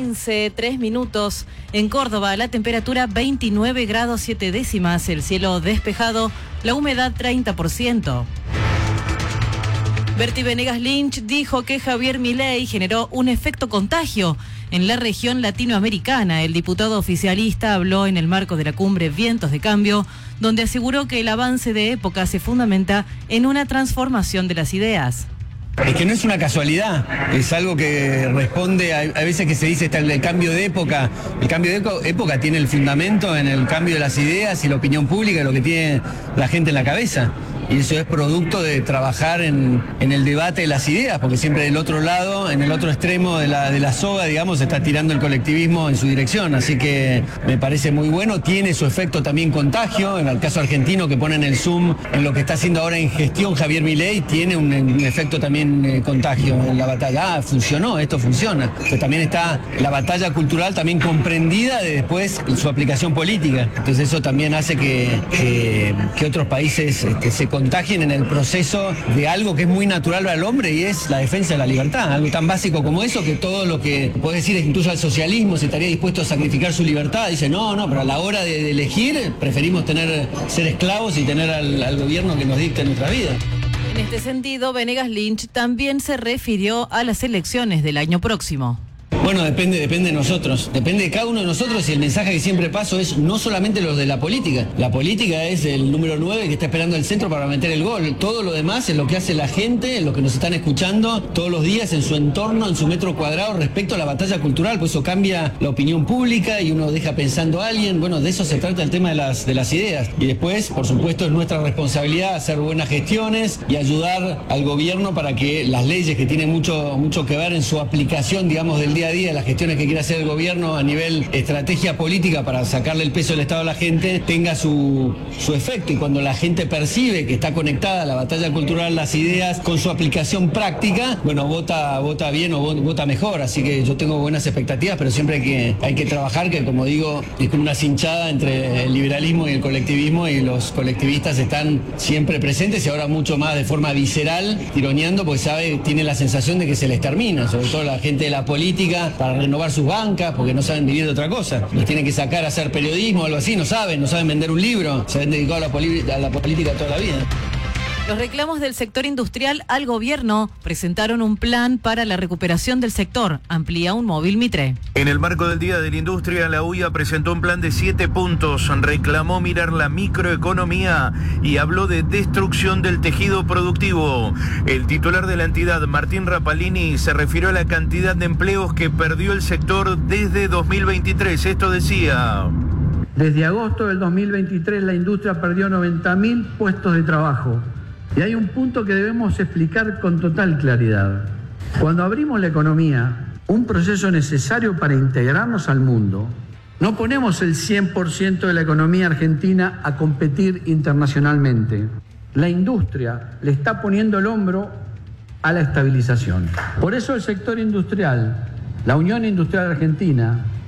15:03. En Córdoba, la temperatura 29 grados 7 décimas, el cielo despejado, la humedad 30%. Berti Venegas Lynch dijo que Javier Milei generó un efecto contagio en la región latinoamericana. El diputado oficialista habló en el marco de la cumbre Vientos de Cambio, donde aseguró que el avance de época se fundamenta en una transformación de las ideas. Es que no es una casualidad, es algo que responde a veces que se dice el cambio de época. El cambio de época tiene el fundamento en el cambio de las ideas y la opinión pública, lo que tiene la gente en la cabeza. Y eso es producto de trabajar en el debate de las ideas, porque siempre del otro lado, en el otro extremo de la soga, digamos, se está tirando el colectivismo en su dirección. Así que me parece muy bueno, tiene su efecto también contagio. En el caso argentino, que ponen el zoom en lo que está haciendo ahora en gestión Javier Milei, tiene un efecto también contagio en la batalla. Ah, funcionó, esto funciona. Pero también está la batalla cultural también comprendida de después su aplicación política. Entonces eso también hace que otros países se contagien en el proceso de algo que es muy natural al hombre, y es la defensa de la libertad. Algo tan básico como eso, que todo lo que podés decir, incluso al socialismo, se estaría dispuesto a sacrificar su libertad. Dice, no, pero a la hora de elegir, preferimos ser esclavos y tener al gobierno que nos dicte nuestra vida. En este sentido, Venegas Lynch también se refirió a las elecciones del año próximo. Bueno, depende de nosotros, depende de cada uno de nosotros, y el mensaje que siempre paso es no solamente los de la política. La política es el número 9 que está esperando el centro para meter el gol. Todo lo demás es lo que hace la gente, es lo que nos están escuchando todos los días en su entorno, en su metro cuadrado, respecto a la batalla cultural. Pues eso cambia la opinión pública y uno deja pensando a alguien. Bueno, de eso se trata el tema de las ideas. Y después, por supuesto, es nuestra responsabilidad hacer buenas gestiones y ayudar al gobierno para que las leyes, que tienen mucho que ver en su aplicación, digamos, del día a día, las gestiones que quiere hacer el gobierno a nivel estrategia política para sacarle el peso del Estado a la gente, tenga su efecto. Y cuando la gente percibe que está conectada a la batalla cultural, las ideas, con su aplicación práctica, bueno, vota bien o vota mejor. Así que yo tengo buenas expectativas, pero siempre hay que trabajar, que como digo, es como una cinchada entre el liberalismo y el colectivismo, y los colectivistas están siempre presentes, y ahora mucho más de forma visceral, tironeando, porque tiene la sensación de que se les termina, sobre todo la gente de la política, para renovar sus bancas, porque no saben vivir de otra cosa. Los tienen que sacar a hacer periodismo o algo así, no saben vender un libro, se han dedicado a la política toda la vida. Los reclamos del sector industrial al gobierno presentaron un plan para la recuperación del sector, amplía un móvil Mitre. En el marco del Día de la Industria, la UIA presentó un plan de 7 puntos, reclamó mirar la microeconomía y habló de destrucción del tejido productivo. El titular de la entidad, Martín Rapalini, se refirió a la cantidad de empleos que perdió el sector desde 2023. Esto decía: desde agosto del 2023 la industria perdió 90.000 puestos de trabajo. Y hay un punto que debemos explicar con total claridad. Cuando abrimos la economía, un proceso necesario para integrarnos al mundo, no ponemos el 100% de la economía argentina a competir internacionalmente. La industria le está poniendo el hombro a la estabilización. Por eso el sector industrial, la Unión Industrial Argentina,